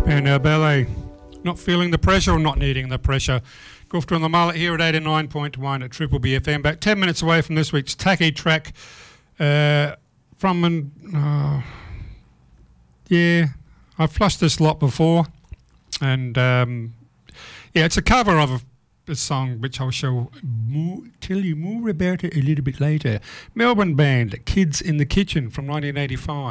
Spandau Ballet. Not feeling the pressure or not needing the pressure. Goofter on the Mullet here at 89.1 at Triple B FM. About 10 minutes away from this week's Tacky track from yeah, I've flushed this lot before, and yeah, it's a cover of a song which I shall tell you more about it a little bit later. Melbourne band Kids in the Kitchen from 1985.